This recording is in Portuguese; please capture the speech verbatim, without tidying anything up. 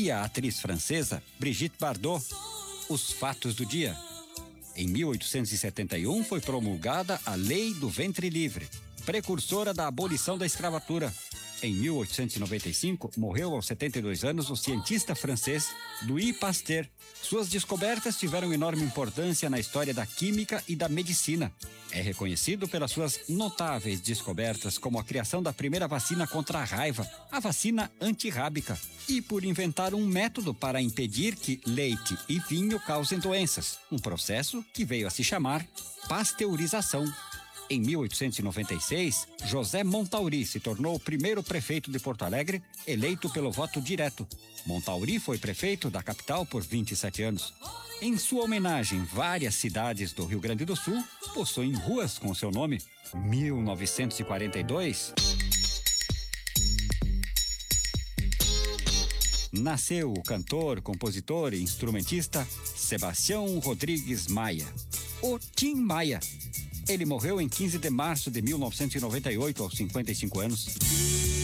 e a atriz francesa Brigitte Bardot. Os fatos do dia. Em mil oitocentos e setenta e um foi promulgada a Lei do Ventre Livre, precursora da abolição da escravatura. Em mil oitocentos e noventa e cinco, morreu aos setenta e dois anos o cientista francês Louis Pasteur. Suas descobertas tiveram enorme importância na história da química e da medicina. É reconhecido pelas suas notáveis descobertas, como a criação da primeira vacina contra a raiva, a vacina antirrábica, e por inventar um método para impedir que leite e vinho causem doenças, um processo que veio a se chamar pasteurização. Em mil oitocentos e noventa e seis, José Montauri se tornou o primeiro prefeito de Porto Alegre, eleito pelo voto direto. Montauri foi prefeito da capital por vinte e sete anos. Em sua homenagem, várias cidades do Rio Grande do Sul possuem ruas com seu nome. mil novecentos e quarenta e dois... nasceu o cantor, compositor e instrumentista Sebastião Rodrigues Maia, o Tim Maia. Ele morreu em quinze de março de mil novecentos e noventa e oito, aos cinquenta e cinco anos.